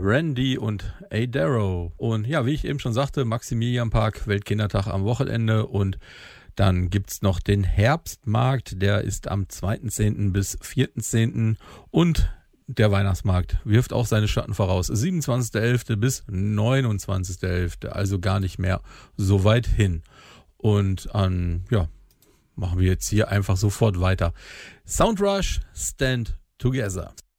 Brandy und Adaro. Und ja, wie ich eben schon sagte, Maximilianpark, Weltkindertag am Wochenende und dann gibt's noch den Herbstmarkt, der ist am 2.10. bis 4.10. und der Weihnachtsmarkt wirft auch seine Schatten voraus. 27.11. bis 29.11., also gar nicht mehr so weit hin. Und ja, machen wir jetzt hier einfach sofort weiter. Soundrush, Stand Together.